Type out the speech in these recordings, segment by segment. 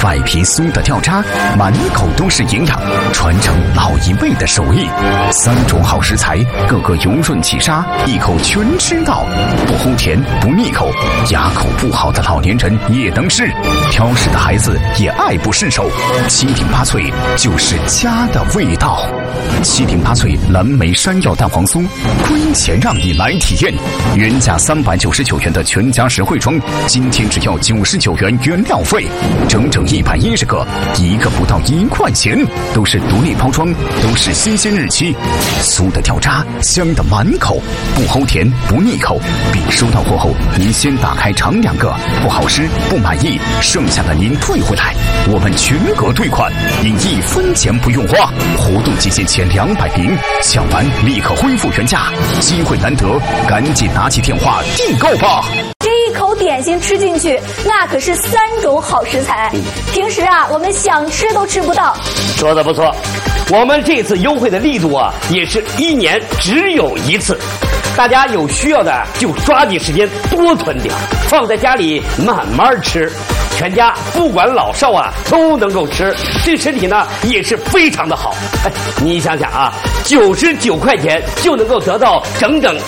外皮酥的掉渣，满口都是营养，传承老一辈的手艺。3种好食材，个个油润起沙，一口全吃到，不齁甜不腻口，牙口不好的老年人也能吃，挑食的孩子也爱不释手。7顶8脆就是家的味道。7顶8脆蓝莓山药蛋黄酥，亏钱让你来体验。原价399元的全家实惠装，今天只要99元原料费，整整110个，一个不到1块钱，都是独立包装，都是新鲜日期。酥的掉渣，香的满口，不齁甜不腻口。并收到货后，您先打开尝2个，不好吃不满意，剩下的您退回来，我们全额退款，您1分钱不用花。活动期限前200瓶，抢完立刻恢复原价，机会难得，赶紧拿起电话订购吧。 这一口点心吃进去，那可是3种好食材，平时啊我们想吃都吃不到。 说的不错，我们这次优惠的力度啊，也是1年只有1次。大家有需要的就抓紧时间多囤点，放在家里慢慢吃，全家不管老少啊都能够吃，对身体呢也是非常的好。你想想啊，99块钱就能够得到整整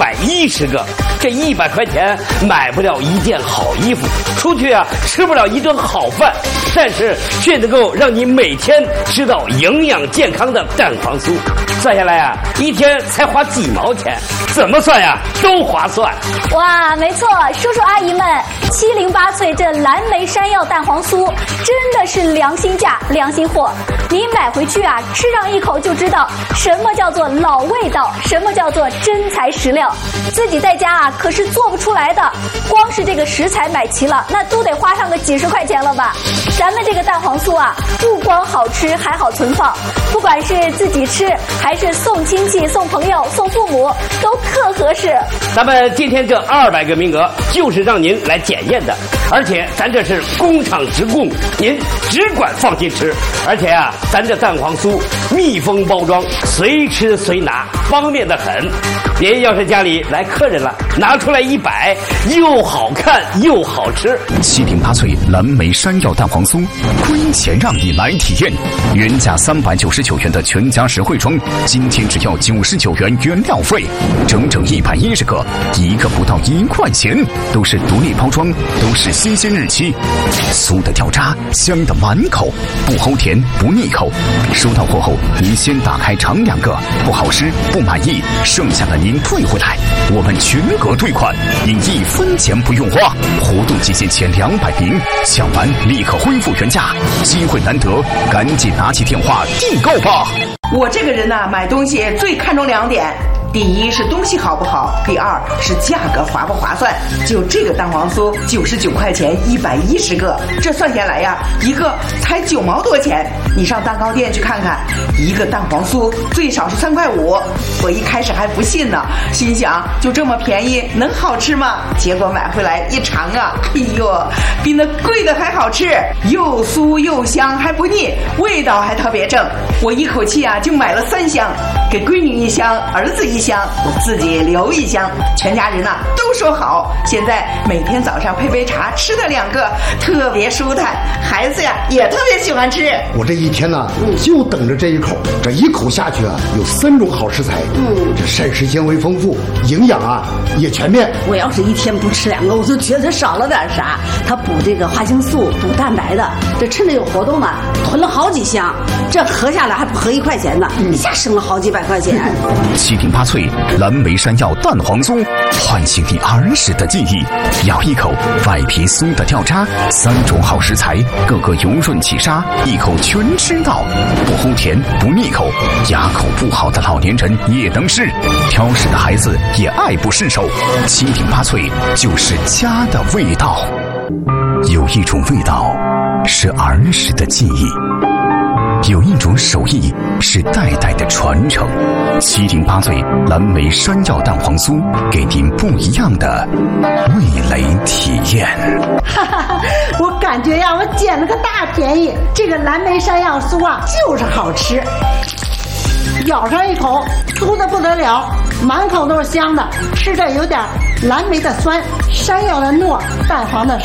110个，这100块钱买不了一件好衣服，出去啊吃不了一顿好饭，但是却能够让你每天吃到营养健康的蛋黄酥。算下来啊，一天才花几毛钱，怎么算呀都划算。 哇，没错，叔叔阿姨们，7顶8脆这蓝莓山药蛋黄酥真的是良心价良心货，你买回去啊吃上一口就知道什么叫做老味道，什么叫做真材实料，自己在家啊可是做不出来的，光是这个食材买齐了，那都得花上个几十块钱了吧。咱们这个蛋黄酥啊不光好吃还好存放，不管是自己吃还是送亲戚送朋友送父母都特合适。 咱们今天这200个名额就是让您来检验的，而且咱这是工厂直供，您只管放心吃。而且啊咱这蛋黄酥密封包装，随吃随拿，方便得很。您要是家里来客人了，拿出来一摆，又好看又好吃。 7顶8脆蓝莓山药蛋黄酥，亏钱让你来体验。原价399元的全家实惠装，今天只要99元原料费，整整110个，一个不到1块钱，都是独立包装，都是新鲜日期。酥的掉渣，香的满口，不齁甜不腻口。收到货后，您先打开尝2个，不好吃不满意，剩下的您退回来，我们全额退款，您1分钱不用花。活动期限前200瓶，抢完立刻恢复原价，机会难得，赶紧拿起电话订购吧。 我这个人呢，买东西最看重2点。第一是东西好不好，第二是价格划不划算。就这个蛋黄酥99块钱110个，这算下来呀，一个才9毛多钱。你上蛋糕店去看看，一个蛋黄酥最少是3块5。我一开始还不信呢，心想就这么便宜能好吃吗？结果买回来一尝啊，哎呦，比那贵的还好吃，又酥又香还不腻，味道还特别正。我一口气啊就买了3箱，给闺女1箱，儿子1箱，我自己留1箱，全家人呐都说好。现在每天早上配杯茶，吃它2个，特别舒坦，孩子呀也特别喜欢吃。 我这一天呢，就等着这一口，这一口下去啊，有3种好食材，这膳食纤维丰富，营养啊也全面。 我要是一天不吃2个，我就觉得少了点啥。它补这个花青素，补蛋白的，这趁着有活动呢，囤了好几箱，这合下来还不合1块钱呢，一下省了好几百块钱。 7顶8脆蓝莓山药蛋黄酥，唤醒你儿时的记忆。咬一口，外皮酥的掉渣，3种好食材，个个油润起沙，一口全吃到，不齁甜不腻口，牙口不好的老年人也能吃，挑食的孩子也爱不释手。7顶8脆就是家的味道。有一种味道是儿时的记忆，有一种手艺是代代的传承。7顶8脆蓝莓山药蛋黄酥，给您不一样的味蕾体验。 哈哈，我感觉呀，我捡了个大便宜。这个蓝莓山药酥啊，就是好吃，咬上一口，酥的不得了，满口都是香的，吃着有点蓝莓的酸，山药的糯，蛋黄的沙，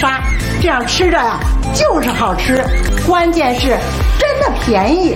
这样吃着呀就是好吃，关键是真的便宜。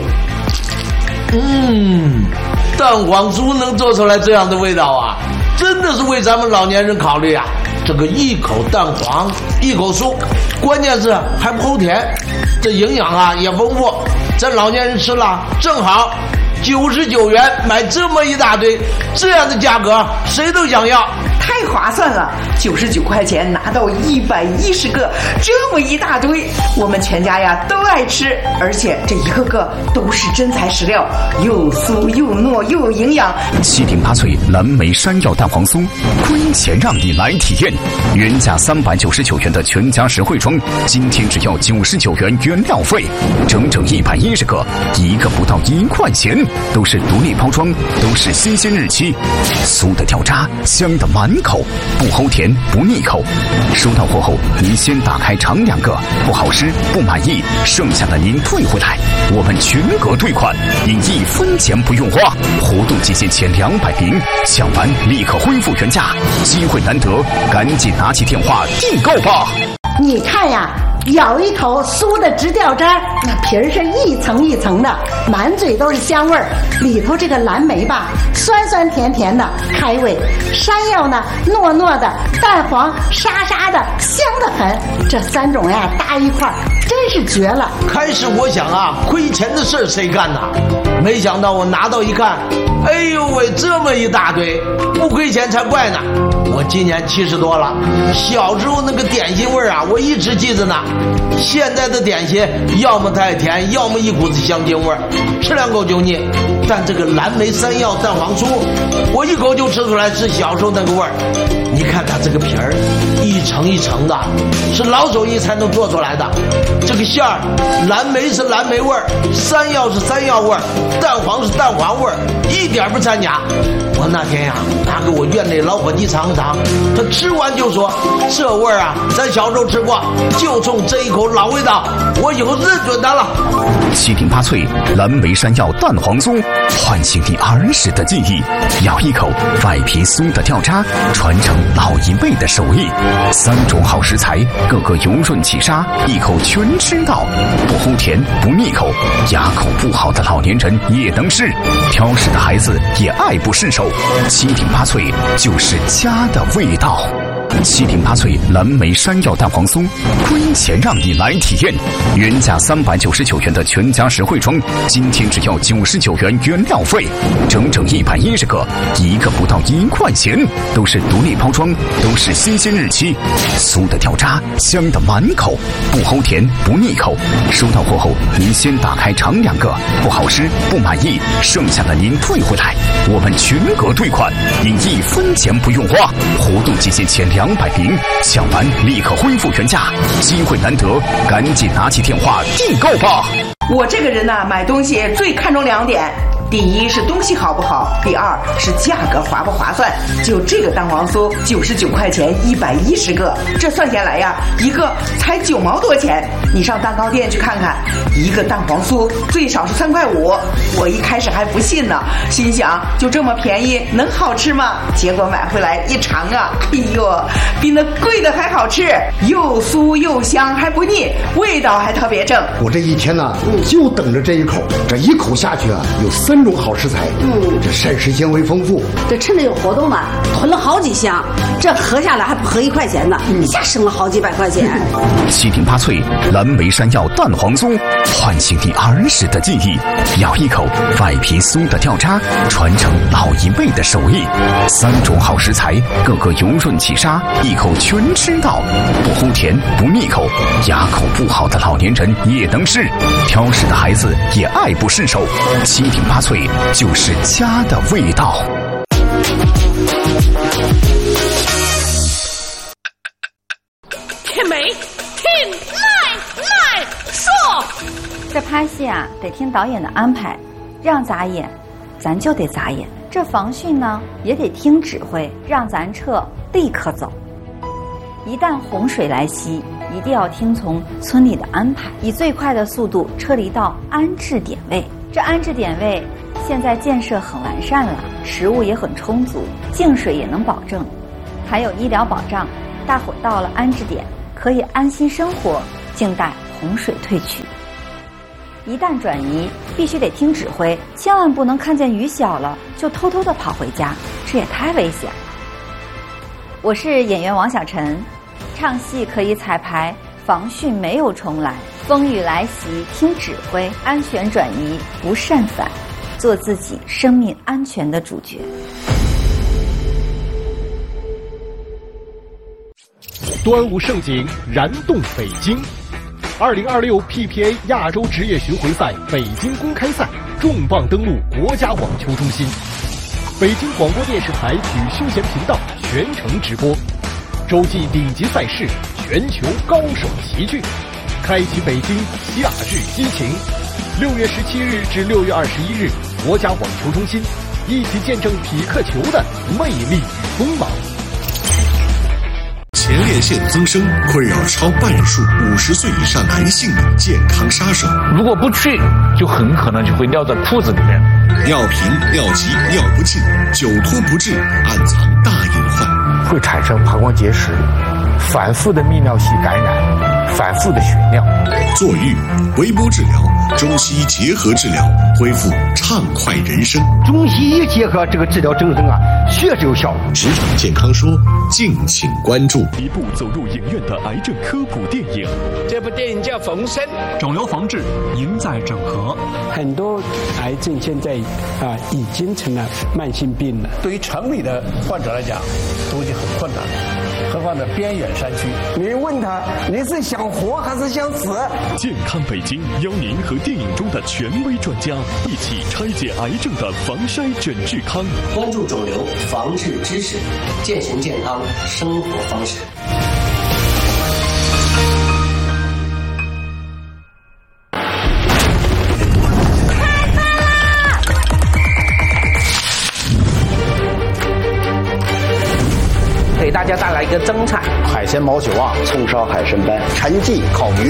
蛋黄酥能做出来这样的味道啊，真的是为咱们老年人考虑啊。这个一口蛋黄一口酥，关键是还不齁甜，这营养啊也丰富，咱老年人吃了正好。99元买这么一大堆，这样的价格谁都想要， 太划算了！99块钱拿到110个，这么一大堆，我们全家呀都爱吃，而且这一个个都是真材实料，又酥又糯又有营养。 7鼎8脆蓝莓山药蛋黄酥，亏钱让你来体验。原价399元的全家实惠装，今天只要99元原料费，整整110个，一个不到1块钱。都是独立包装，都是新鲜日期，酥的掉渣，香的满口，不齁甜不腻口。收到货后，您先打开尝2个，不好吃不满意，剩下的您退回来，我们全额退款，您1分钱不用花。活动期限前200瓶，抢完立刻恢复原价，机会难得，赶紧拿起电话订购吧。 你看呀，咬一口酥的直掉渣，那皮儿是一层一层的，满嘴都是香味儿。里头这个蓝莓吧，酸酸甜甜的，开胃；山药呢，糯糯的；蛋黄沙沙的，香得很。这3种呀，搭一块儿，真是绝了。 开始我想啊，亏钱的事儿谁干呐？没想到我拿到一看，哎呦喂，这么一大堆，不亏钱才怪呢。我今年70多了，小时候那个点心味儿啊，我一直记着呢。现在的点心要么太甜，要么一股子香精味儿，吃2口就腻。但这个蓝莓山药蛋黄酥，我一口就吃出来是小时候那个味儿。你看它这个皮儿，一层一层的，是老手艺才能做出来的。这个馅儿，蓝莓是蓝莓味儿，山药是山药味儿，蛋黄是蛋黄味儿，一点不掺假。我那天呀，拿给我院内老伙计尝尝，他吃完就说：“这味儿啊，咱小时候吃过，就冲这一口老味道，我以后认准它了。 ”7鼎8脆蓝莓山药蛋黄酥，唤醒你儿时的记忆。咬一口，外皮酥的掉渣，传承老一辈的手艺。3种好食材，个个油润起沙，一口全吃到，不齁甜不腻口，牙口不好的老年人也能吃，挑食的孩子也爱不释手。7鼎8脆就是家的味道。7鼎8脆蓝莓山药蛋黄酥，亏钱让你来体验。原价399元的全家实惠装，今天只要99元原料费，整整110个，一个不到1块钱，都是独立包装，都是新鲜日期，酥的掉渣，香的满口，不齁甜不腻口。收到货后，您先打开尝2个，不好吃不满意，剩下的您退回来，我们全额退款，您1分钱不用花。活动期限前200瓶，抢完立刻恢复原价，机会难得，赶紧拿起电话订购吧。 我这个人呢，买东西最看重2点。第一是东西好不好，第二是价格划不划算。就这个蛋黄酥99块钱110个，这算下来呀，一个才9毛多钱。你上蛋糕店去看看，一个蛋黄酥最少是3块5。我一开始还不信呢，心想就这么便宜能好吃吗？结果买回来一尝啊，哎呦，比那贵的还好吃，又酥又香还不腻，味道还特别正。 我这一天呢，就等着这一口，这一口下去啊，有3种好食材，这膳食纤维丰富。 这趁着有活动嘛，囤了好几箱，这合下来还不合1块钱呢，一下省了好几百块钱。 7鼎8脆蓝莓山药蛋黄酥，唤醒你儿时的记忆。咬一口，外皮酥的掉渣，传承老一辈的手艺。3种好食材，个个油润起沙，一口全吃到，不齁甜不腻口，牙口不好的老年人也能吃，挑食的孩子也爱不释手。7鼎8脆就是家的味道。 天美，听来说， 这拍戏啊，得听导演的安排，让咱演，咱就得咋演。这防汛呢，也得听指挥，让咱撤，立刻走。一旦洪水来袭，一定要听从村里的安排，以最快的速度撤离到安置点位。这安置点位现在建设很完善了，食物也很充足，净水也能保证，还有医疗保障。大伙到了安置点， 可以安心生活，静待洪水退去。一旦转移，必须得听指挥，千万不能看见雨小了就偷偷地跑回家，这也太危险了。我是演员王小晨，唱戏可以彩排，防汛没有重来，风雨来袭听指挥，安全转移不擅返，做自己生命安全的主角。 端午盛景燃动北京，2026 PPA 亚洲职业巡回赛北京公开赛重磅登陆国家网球中心，北京广播电视台体育休闲频道全程直播，洲际顶级赛事，全球高手齐聚，开启北京夏日激情。6月17日至6月21日，国家网球中心，一起见证匹克球的魅力与锋芒。 前列腺增生困扰超半数50岁以上男性的健康杀手， 如果不去，就很可能就会尿在裤子里面。 尿频、尿急、尿不尽，久拖不治，暗藏大隐患， 会产生膀胱结石，反复的泌尿系感染，反复的血尿。 坐浴、微波治疗、中西医结合治疗，恢复畅快人生。 中西医结合这个治疗症啊，确实有效。 职场健康说，敬请关注。 一部走入影院的癌症科普电影， 这部电影叫《逢生》， 肿瘤防治赢在整合。 很多癌症现在已经成了慢性病了， 对于城里的患者来讲，都已经很困难了，何况在边远山区。 你问他，你是想活还是想死？ 健康北京邀您和电影中的权威专家一起拆解癌症的防筛诊治康， 关注肿瘤防治知识，践行健康生活方式。 给大家带来一个蒸菜： 海鲜毛血旺、 葱烧海参斑、 陈记烤鱼。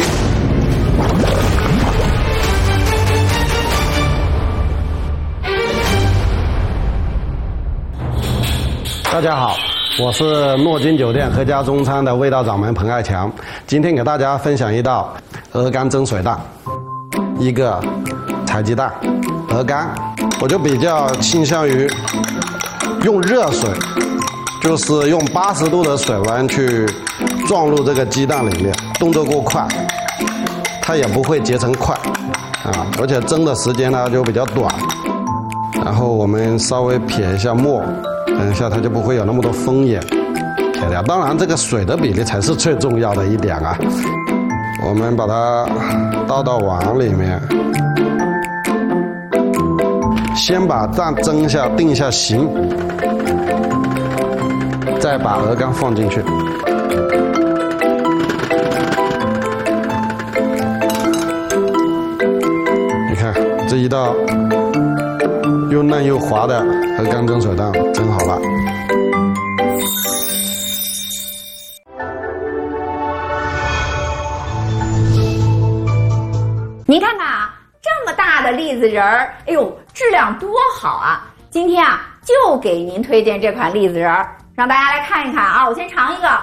大家好，我是诺金酒店合家中餐的味道掌门彭爱强，今天给大家分享一道鹅肝蒸水蛋，一个柴鸡蛋，鹅肝，我就比较倾向于用热水，就是用80度的水温去撞入这个鸡蛋里面，动作过快，它也不会结成块而且蒸的时间呢就比较短。然后我们稍微撇一下沫，等一下它就不会有那么多风眼，撇掉。当然这个水的比例才是最重要的一点啊。我们把它倒到碗里面，先把蛋蒸一下，定一下型，再把鹅肝放进去。你看这一道又嫩又滑的鹅肝蒸水蛋蒸好了。 您看看啊，这么大的栗子仁儿，哎呦，质量多好啊！今天啊，就给您推荐这款栗子仁儿，让大家来看一看啊。我先尝一个，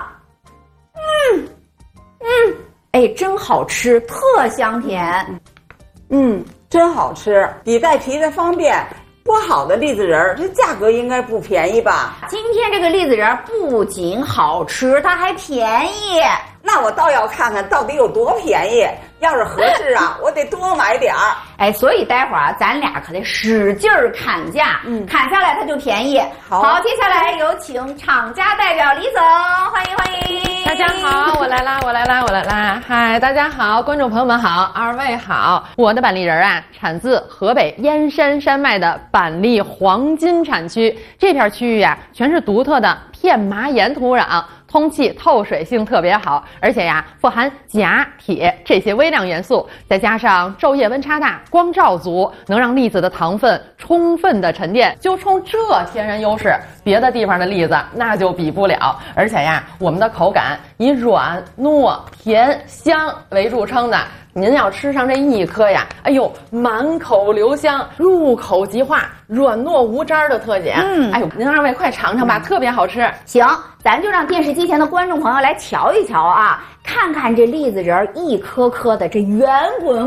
哎，真好吃，特香甜。 真好吃，比带皮的方便。剥好的栗子仁儿，这价格应该不便宜吧？ 今天这个栗子仁儿不仅好吃，它还便宜。 那我倒要看看到底有多便宜。要是合适啊，我得多买点儿。 哎，所以待会儿咱俩可得使劲儿砍价，砍下来它就便宜。好，接下来有请厂家代表李总，欢迎欢迎。 大家好，我来啦！嗨，大家好，观众朋友们好，二位好。我的板栗仁啊，产自河北燕山山脉的板栗黄金产区，这片区域啊，全是独特的片麻岩土壤。通气透水性特别好，而且呀，富含钾、铁这些微量元素，再加上昼夜温差大、光照足，能让栗子的糖分充分的沉淀。就冲这天然优势，别的地方的栗子那就比不了。而且呀，我们的口感以软、糯、甜、香为著称的。您要吃上这一颗呀，哎呦，满口留香，入口即化，软糯无渣的特点。哎呦，您二位快尝尝吧，特别好吃。 行，咱就让电视机前的观众朋友来瞧一瞧啊，看看这栗子仁儿一颗颗的这圆滚